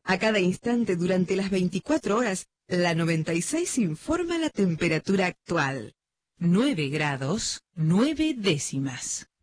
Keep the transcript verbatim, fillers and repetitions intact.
A cada instante durante las veinticuatro horas, la noventa y seis informa la temperatura actual. nueve grados, nueve décimas.